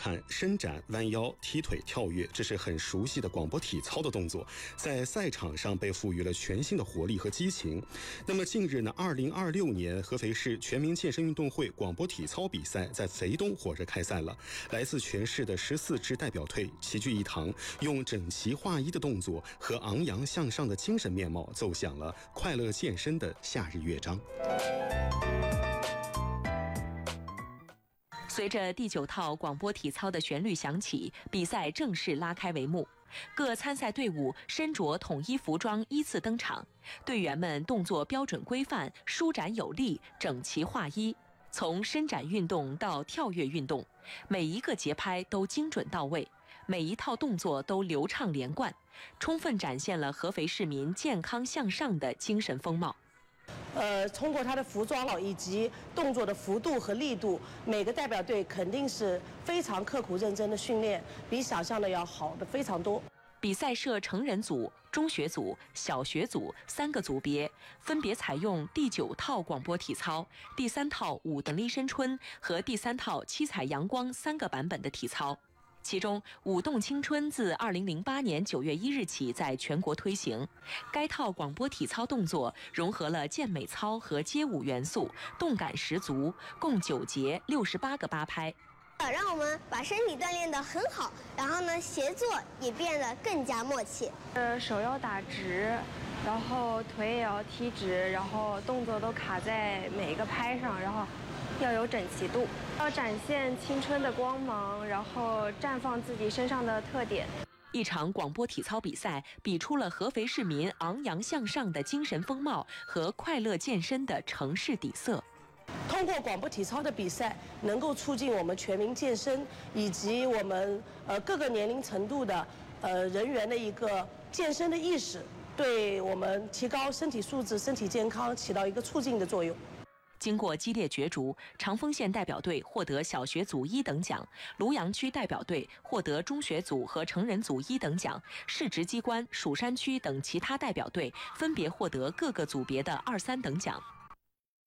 看，伸展、弯腰、踢腿、跳跃，这是很熟悉的广播体操的动作，在赛场上被赋予了全新的活力和激情。那么近日呢，2026年合肥市全民健身运动会广播体操比赛在肥东火热开赛了。来自全市的14支代表队齐聚一堂，用整齐划一的动作和昂扬向上的精神面貌，奏响了快乐健身的夏日乐章。 随着第9套广播体操的旋律响起，比赛正式拉开帷幕。各参赛队伍身着统一服装依次登场，队员们动作标准规范，舒展有力，整齐划一。从伸展运动到跳跃运动，每一个节拍都精准到位，每一套动作都流畅连贯，充分展现了合肥市民健康向上的精神风貌。 通过他的服装以及动作的幅度和力度，每个代表队肯定是非常刻苦认真的训练，比想象的要好的非常多。 比赛设成人组、中学组、小学组3个组别，分别采用第9套广播体操、第3套舞等立身春和第3套七彩阳光3个版本的体操。其中，舞动青春自2008年9月1日起在全国推行。该套广播体操动作融合了健美操和街舞元素，动感十足，共9节68个八拍。 让我们把身体锻炼得很好，然后呢，协作也变得更加默契。 手要打直，然后腿也要踢直，然后动作都卡在每一个拍上，然后要有整齐度，要展现青春的光芒，然后绽放自己身上的特点。 一场广播体操比赛比出了合肥市民昂扬向上的精神风貌和快乐健身的城市底色。 通过广播体操的比赛，能够促进我们全民健身以及我们各个年龄程度的人员的一个健身的意识，对我们提高身体素质、身体健康起到一个促进的作用。 经过激烈角逐，长丰县代表队获得小学组1等奖，庐阳区代表队获得中学组和成人组1等奖，市直机关、蜀山区等其他代表队分别获得各个组别的2、3等奖。